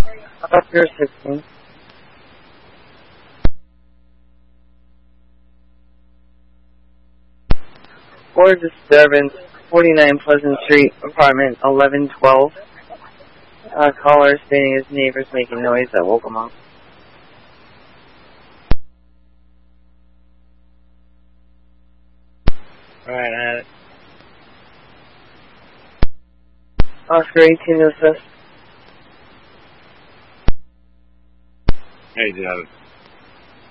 Oscar 16. For disturbance, 49 Pleasant Street, apartment 1112. Caller stating his neighbors making noise that woke him up. Alright, I had it. Oscar 18 to assist. Hey, you have it.